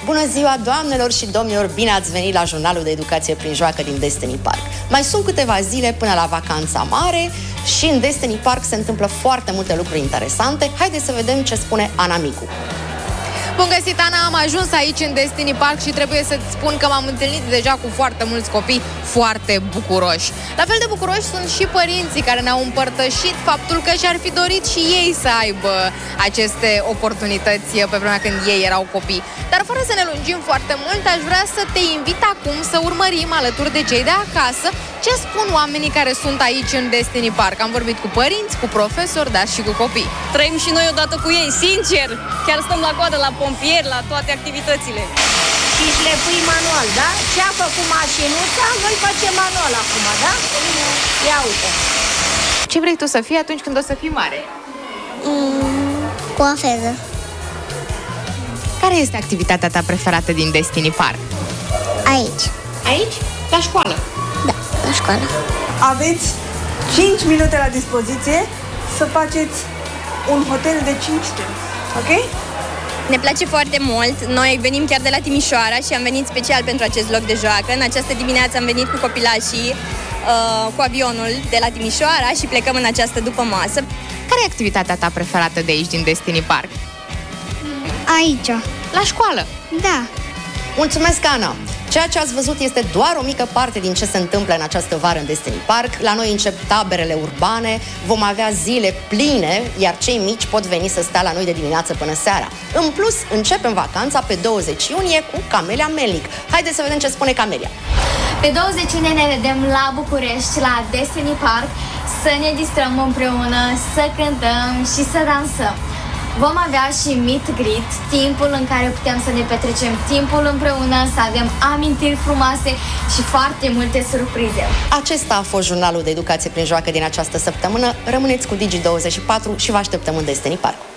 Bună ziua, doamnelor și domnilor! Bine ați venit la jurnalul de educație prin joacă din Destiny Park. Mai sunt câteva zile până la vacanța mare și în Destiny Park se întâmplă foarte multe lucruri interesante. Haideți să vedem ce spune Ana Micu. Bun găsit, Ana! Am ajuns aici în Destiny Park și trebuie să-ți spun că m-am întâlnit deja cu foarte mulți copii foarte bucuroși. La fel de bucuroși sunt și părinții care ne-au împărtășit faptul că și-ar fi dorit și ei să aibă aceste oportunități pe vremea când ei erau copii. Dar fără să ne lungim foarte mult, aș vrea să te invit acum să urmărim alături de cei de acasă ce spun oamenii care sunt aici în Destiny Park. Am vorbit cu părinți, cu profesori, dar și cu copii. Trăim și noi odată cu ei, sincer! Chiar stăm la coadă la pompieri, la toate activitățile. Și șlepui manual, da? Ce a făcut mașinuța, noi facem manual acum, da? Ia uite. Ce vrei tu să fii atunci când o să fii mare? Coafeză. Care este activitatea ta preferată din Destiny Park? Aici. Aici? La școală? Da, la școală. Aveți 5 minute la dispoziție să faceți un hotel de 5 stele, ok? Ne place foarte mult. Noi venim chiar de la Timișoara și am venit special pentru acest loc de joacă. În această dimineață am venit cu copilașii cu avionul de la Timișoara și plecăm în această dupămasă. Care e activitatea ta preferată de aici, din Destiny Park? Aici. La școală? Da. Mulțumesc, Ana! Ceea ce ați văzut este doar o mică parte din ce se întâmplă în această vară în Destiny Park. La noi încep taberele urbane, vom avea zile pline, iar cei mici pot veni să stea la noi de dimineață până seara. În plus, începem vacanța pe 20 iunie cu Camelia Melnic. Haideți să vedem ce spune Camelia. Pe 20 iunie ne vedem la București, la Destiny Park, să ne distrăm împreună, să cântăm și să dansăm. Vom avea și meet greet, timpul în care putem să ne petrecem timpul împreună, să avem amintiri frumoase și foarte multe surprize. Acesta a fost jurnalul de educație prin joacă din această săptămână. Rămâneți cu Digi24 și vă așteptăm în Destiny Park.